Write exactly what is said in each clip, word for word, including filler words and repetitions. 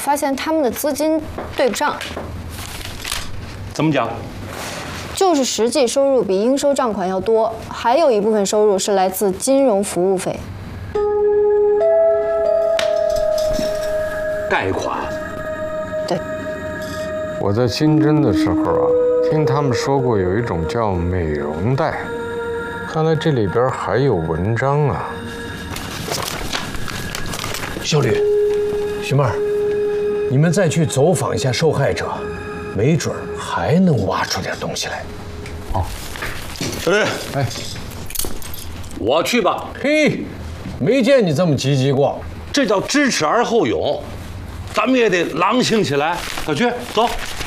发现他们的资金对不上。 怎么讲？ 就是实际收入比应收账款要多，还有一部分收入是来自金融服务费。 贷款。 对。 我在金针的时候啊，听他们说过有一种叫美容贷，看来这里边还有文章啊。 小吕，徐妹儿，你们再去走访一下受害者，没准还能挖出点东西来。 哦，小吕，哎，我去吧。 嘿，没见你这么积极过。 这叫知耻而后勇，咱们也得狼性起来。小区，走。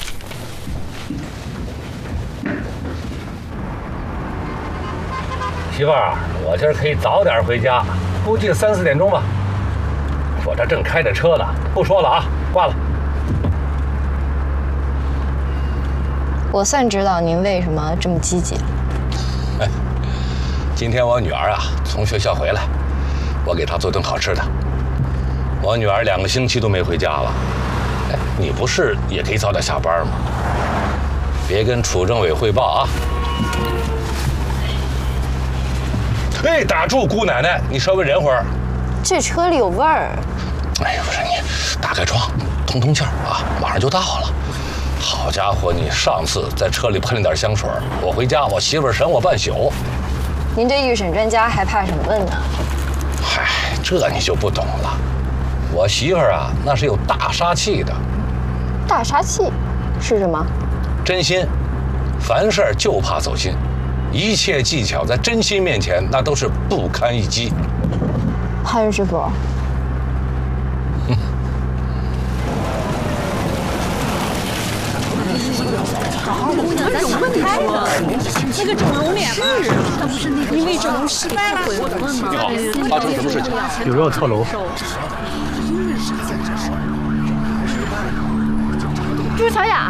媳妇儿，我今儿可以早点回家，估计三四点钟吧。我这正开着车呢，不说了啊，挂了。 我算知道您为什么这么积极了。 哎，今天我女儿啊从学校回来，我给她做顿好吃的。我女儿两个星期都没回家了。哎，你不是也可以早点下班吗？别跟处政委汇报啊。哎，打住，姑奶奶，你稍微忍会儿。 这车里有味儿。 哎呀，不是你，打开窗，通通气儿啊，马上就到了。好家伙，你上次在车里喷了点香水，我回家我媳妇儿审我半宿。 您这预审专家还怕什么问呢？ 嗨，这你就不懂了。我媳妇儿啊，那是有大杀器的。 大杀器是什么？ 真心，凡事就怕走心，一切技巧在真心面前那都是不堪一击。 潘师傅。 嗯。 姑娘，咱想开了。那个整容脸嘛，他不是那个因为整容失败了悔婚吗？ 你好，发生什么事情？ 有人要跳楼。 朱小雅。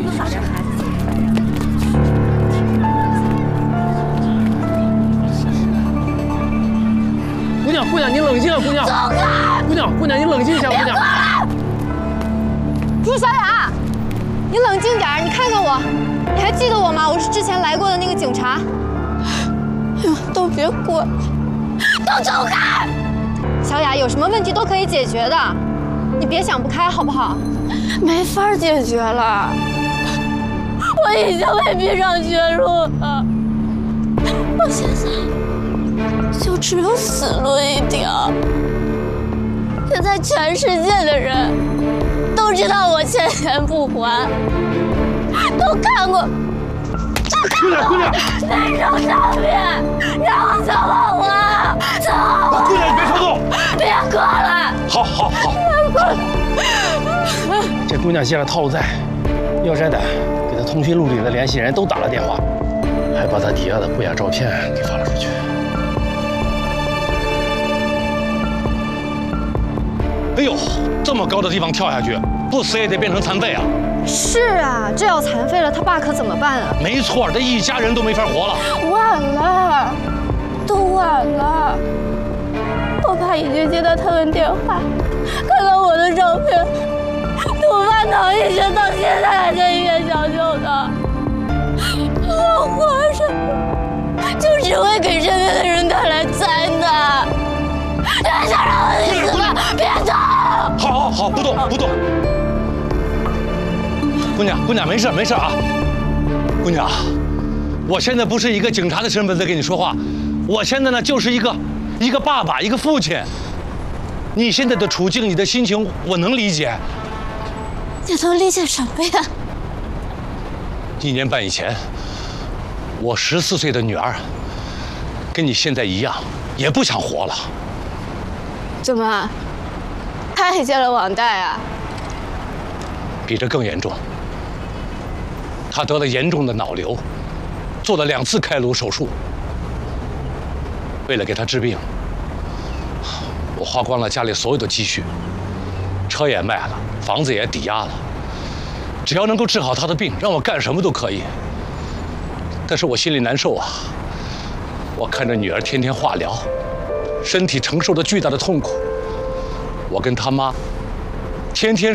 姑娘，姑娘，你冷静啊，姑娘。 走开！ 姑娘，姑娘，你冷静一下，姑娘。 朱小雅，你冷静点，你看看我，你还记得我吗？我是之前来过的那个警察。哎呦，都别过，都走开！小雅，有什么问题都可以解决的，你别想不开，好不好？没法解决了，我已经被逼上绝路了，我现在就只有死路一条。现在全世界的人都知道我欠钱不还，都看过，都看过那种照片，让我怎么还？怎么还？ 姑娘，你别冲动， 别过来！ 好好好， 别过来！ 这姑娘欠了套路债，要债的给她通讯录里的联系人都打了电话，还把她抵押的不雅照片给发了出去。 哎呦，这么高的地方跳下去，不死也得变成残废啊！ 是啊，这要残废了，他爸可怎么办啊？ 没错，这一家人都没法活了。 晚了，都晚了。我爸已经接到他们电话，看到我的照片，突发脑溢血，到现在还在医院抢救呢。我活着，就只会给身边的人带来灾难。你还想让我去死吗？别动！ 好，好，好，不动，不动。姑娘，姑娘，没事，没事啊。姑娘，我现在不是一个警察的身份在跟你说话，我现在呢就是一个一个爸爸，一个父亲。你现在的处境，你的心情，我能理解。 你能理解什么呀？ 一年半以前，我十四岁的女儿，跟你现在一样，也不想活了。 怎么？他也借了网贷啊？ 比这更严重。他得了严重的脑瘤，做了两次开颅手术。为了给他治病，我花光了家里所有的积蓄，车也卖了，房子也抵押了。只要能够治好他的病，让我干什么都可以。但是我心里难受啊！我看着女儿天天化疗，身体承受着巨大的痛苦。我跟他妈天天